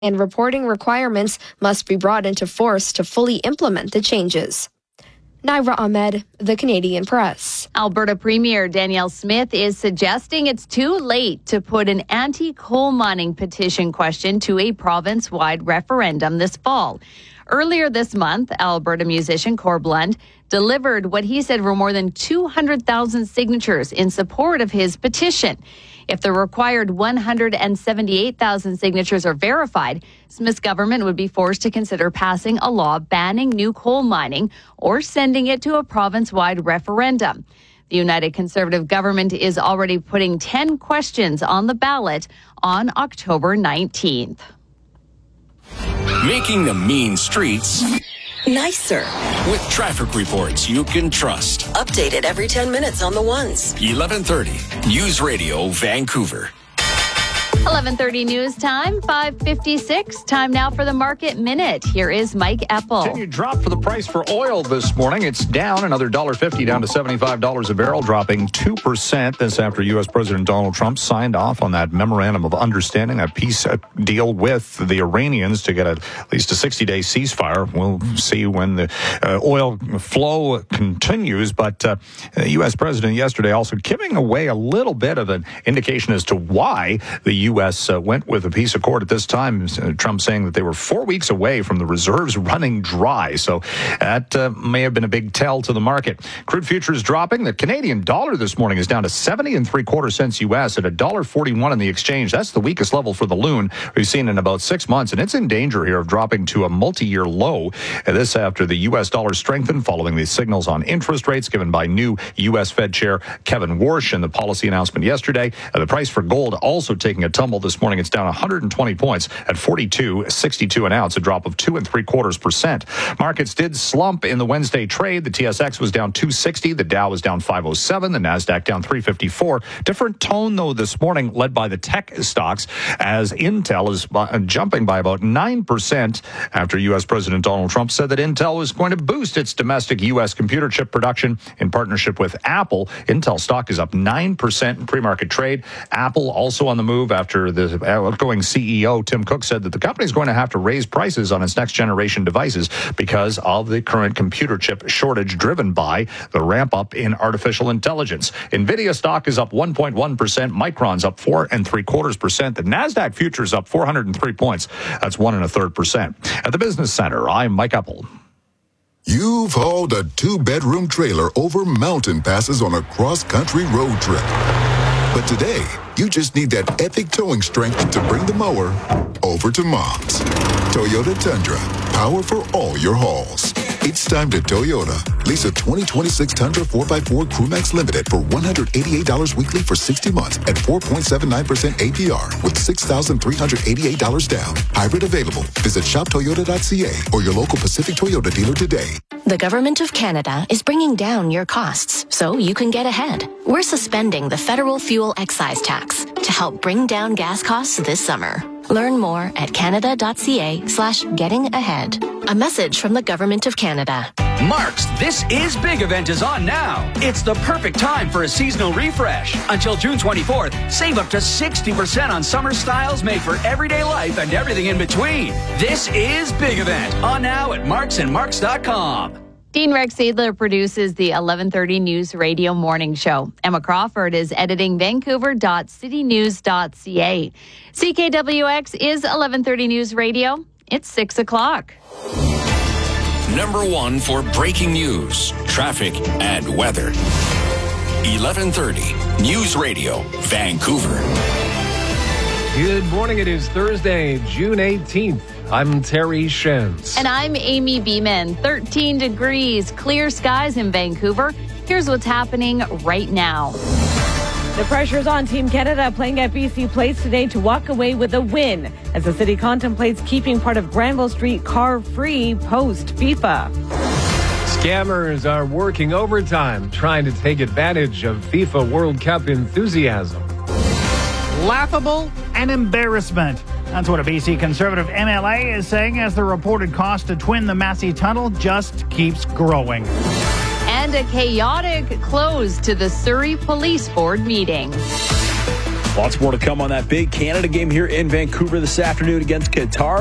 and reporting requirements must be brought into force to fully implement the changes. Naira Ahmed, The Canadian Press. Alberta Premier Danielle Smith is suggesting it's too late to put an anti-coal mining petition question to a province-wide referendum this fall. Earlier this month, Alberta musician Cor Blund delivered what he said were more than 200,000 signatures in support of his petition. If the required 178,000 signatures are verified, Smith's government would be forced to consider passing a law banning new coal mining or sending it to a province-wide referendum. The United Conservative government is already putting 10 questions on the ballot on October 19th. Making the mean streets nicer with traffic reports you can trust. Updated every 10 minutes on the ones. 11:30 News Radio Vancouver. 11:30 news time, 5:56. Time now for the Market Minute. Here is Mike Epple. Continued drop for the price for oil this morning. It's down another $1.50 down to $75 a barrel, dropping 2%. This after U.S. President Donald Trump signed off on that memorandum of understanding, a peace deal with the Iranians to get at least a 60-day ceasefire. We'll see when the oil flow continues. But the U.S. President yesterday also giving away a little bit of an indication as to why the U.S. went with a peace accord at this time. Trump saying that they were 4 weeks away from the reserves running dry. So that may have been a big tell to the market. Crude futures dropping. The Canadian dollar this morning is down to 70 3/4 cents U.S. at $1.41 in the exchange. That's the weakest level for the loon we've seen in about 6 months, and it's in danger here of dropping to a multi-year low. This after the U.S. dollar strengthened following the signals on interest rates given by new U.S. Fed Chair Kevin Warsh in the policy announcement yesterday. The price for gold also taking a tumble this morning. It's down 120 points at $42.62 an ounce, a drop of 2 3/4%. Markets did slump in the Wednesday trade. The TSX was down 260. The Dow was down 507. The Nasdaq down 354. Different tone though this morning, led by the tech stocks, as Intel is jumping by about 9% after U.S. President Donald Trump said that Intel was going to boost its domestic U.S. computer chip production in partnership with Apple. Intel stock is up 9% in pre-market trade. Apple also on the move after the outgoing CEO, Tim Cook, said that the company is going to have to raise prices on its next generation devices because of the current computer chip shortage driven by the ramp up in artificial intelligence. NVIDIA stock is up 1.1%. Micron's up 4 3/4%. The NASDAQ futures up 403 points. That's 1 1/3%. At the Business Center, I'm Mike Epple. You've hauled a 2-bedroom trailer over mountain passes on a cross-country road trip. But today, you just need that epic towing strength to bring the mower over to Mom's. Toyota Tundra, power for all your hauls. It's time to Toyota. Lease a 2026 Tundra 4x4 Crewmax Limited for $188 weekly for 60 months at 4.79% APR with $6,388 down. Hybrid available. Visit shoptoyota.ca or your local Pacific Toyota dealer today. The Government of Canada is bringing down your costs so you can get ahead. We're suspending the federal fuel excise tax to help bring down gas costs this summer. Learn more at canada.ca/getting-ahead. A message from the Government of Canada. Mark's This Is Big event is on now. It's the perfect time for a seasonal refresh. Until June 24th, save up to 60% on summer styles made for everyday life and everything in between. This Is Big event on now at marksandmarks.com. Dean Rex Adler produces the 11:30 News Radio Morning Show. Emma Crawford is editing Vancouver.citynews.ca. CKWX is 11:30 News Radio. It's 6 o'clock. Number 1 for breaking news, traffic, and weather. 11:30 News Radio Vancouver. Good morning. It is Thursday, June 18th. I'm Terry Shens. And I'm Amy Beeman. 13 degrees, clear skies in Vancouver. Here's what's happening right now. The pressure's on Team Canada playing at BC Place today to walk away with a win as the city contemplates keeping part of Granville Street car-free post-FIFA. Scammers are working overtime trying to take advantage of FIFA World Cup enthusiasm. Laughable and embarrassment. That's what a BC Conservative MLA is saying as the reported cost to twin the Massey Tunnel just keeps growing. And a chaotic close to the Surrey Police Board meeting. Lots more to come on that big Canada game here in Vancouver this afternoon against Qatar.